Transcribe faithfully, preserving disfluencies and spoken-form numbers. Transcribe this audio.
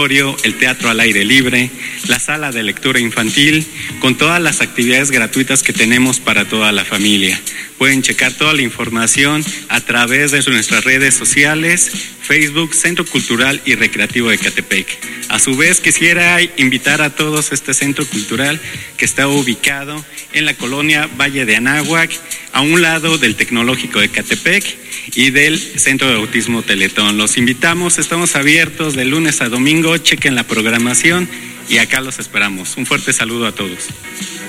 el teatro al aire libre, la sala de lectura infantil, con todas las actividades gratuitas que tenemos para toda la familia. Pueden checar toda la información a través de nuestras redes sociales, Facebook, Centro Cultural y Recreativo de Ecatepec. A su vez, quisiera invitar a todos a este centro cultural que está ubicado en la colonia Valle de Anáhuac, a un lado del Tecnológico de Ecatepec y del Centro de Autismo Teletón. Los invitamos, estamos abiertos de lunes a domingo, chequen la programación y acá los esperamos. Un fuerte saludo a todos.